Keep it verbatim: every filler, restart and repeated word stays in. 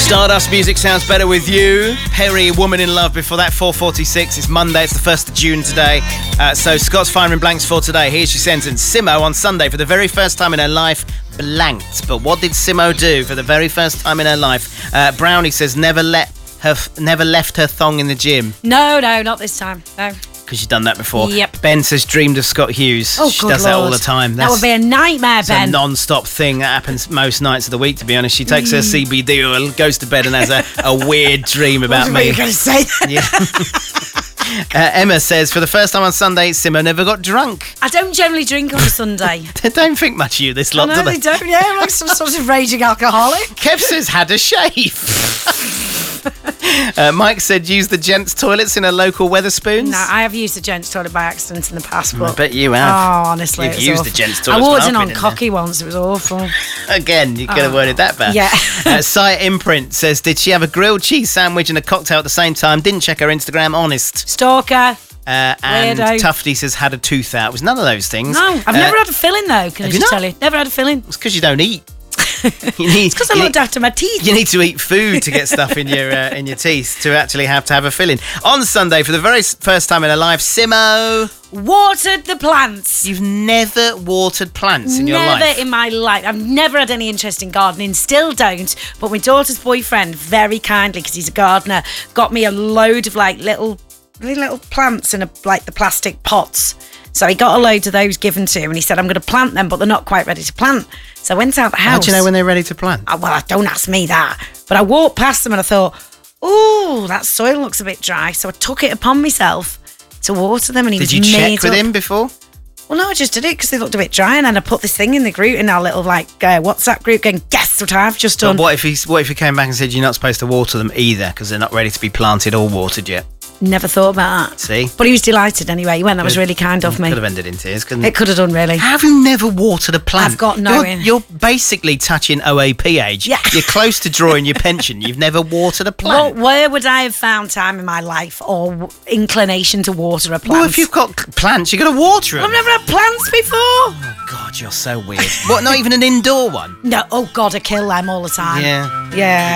Stardust music sounds better with you. Perry, Woman in Love. Before that, four forty-six. It's Monday. It's the first of June today. Uh, so Scott's firing blanks for today. Here's your sentence. Simo on Sunday for the very first time in her life blanked. But what did Simo do for the very first time in her life? Uh, Brownie says never let her, never left her thong in the gym. No, no, not this time. No. Because you've done that before. Yep. Ben says dreamed of Scott Hughes. Oh, she good does that Lord. all the time. That's, that would be a nightmare, it's Ben. a non-stop thing that happens most nights of the week, to be honest. She takes Mm. her C B D oil, goes to bed and has a, a weird dream about what me. What are you going to say? Yeah. uh, Emma says, for the first time on Sunday, Simo never got drunk. I don't generally drink on a Sunday. They don't think much of you, this lot, no, do they? they don't. Yeah, I'm like some sort of raging alcoholic. Kev says, had a shave. uh, Mike said, use the gents' toilets in a local Weatherspoons. No, I have used the gents' toilet by accident in the past. But I bet you have. Oh, honestly, You've it was used awful. the gents' I toilets. walked when in I've on been cocky once. It was awful. Again, you could have Oh. worded that better. Yeah. uh, Sire Imprint says, did she have a grilled cheese sandwich and a cocktail at the same time? Didn't check her Instagram, honest. Stalker. Uh, and Weirdo. Tufty says, had a tooth out. It was none of those things. No, I've Uh, never had a filling though. Can I have you just not? tell you? Never had a filling. It's because you don't eat. You need, It's because I you looked need- after my teeth. You need to eat food to get stuff in your uh, in your teeth to actually have to have a filling. On Sunday, for the very s- first time in her life, Simo, Watered the plants. you've never watered plants in your Never life. in my life. I've never had any interest in gardening. Still don't. But my daughter's boyfriend, very kindly, because he's a gardener, got me a load of like little, really little plants in a, like the plastic pots. So he got a load of those given to him, and he said, "I'm going to plant them, but they're not quite ready to plant." So I went out the house. How do you know when they're ready to plant? Oh, well, don't ask me that. But I walked past them and I thought, "Ooh, that soil looks a bit dry." So I took it upon myself to water them, and he Did was you made check with up. him before? Well, no, I just did it because they looked a bit dry, and then I put this thing in the group, in our little like uh, WhatsApp group, going, "Guess what I've just done." But what if he what if he came back and said you're not supposed to water them either because they're not ready to be planted or watered yet? Never thought about that. See, But he was delighted anyway. He went, "That was really kind of me." could have ended in tears, couldn't It it? could have done, really. How have you never watered a plant? I've got no You're, in. you're basically touching O A P age. Yeah. You're close to drawing your pension. You've never watered a What, plant. where would I have found time in my life or w- inclination to water a plant? Well, if you've got c- plants, you've got to water them. I've never had plants before. Oh, God, you're so weird. What, not even an indoor one? No, oh God, I kill them all the time. Yeah. Yeah.